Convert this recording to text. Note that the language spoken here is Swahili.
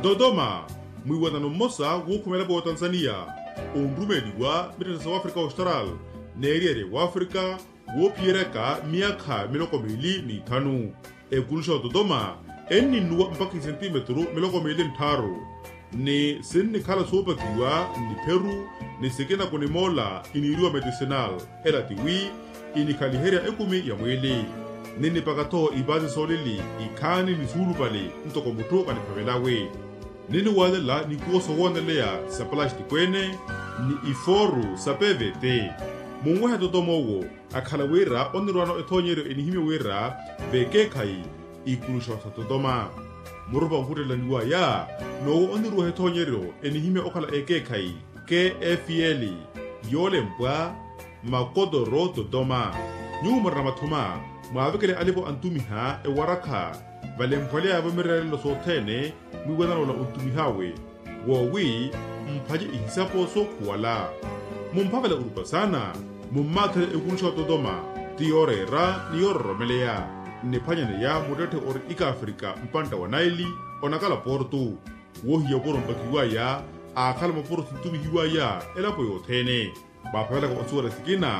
Dodoma mwiwanano mmosa wokhumela po Tanzania ondumeliwa mitata South Africa Austral neriere wa Africa wophiyereka miakha 25 ekulusha Dodoma enninuwa mpaka centimetro 23 ni sinni khala sopakiwa ni Peru ni sekena kone mola iniriwa medicinal elatiwi inikaliheria ekumi ya mwili nini pakato ibazi solili ikani ni surupali ntoko mutoka ni pavelawe nini walela ni kuoso wonelea sa plasti kwene ni iforu sa PVT mungweha Dodomowo akhala wera onirwano ethonyero enihime wera bekekai ikulusha sa Dodoma murupa nkhutelaniwa ya nowo onirwa ethonyero enihime okhala ekekai KFL yole mpwa makodoro Dodoma nyumara mathuma mwavekele alipo antumiha ewarakha valempwale avamirelelo sothene mwiwanano la untumihawe wowi mphaje ihisapo sokhuwala mumphavela urupasana mummathele ekulusha Dodoma tiyorera niyororomeleya niphanyane ya mutethe ori ika Afrika mpanta wa Naili onakala portu wohiya korompakiwa ya akhala maporo sintumihiwa ya elapo yothene baphavela ka osuwala sikina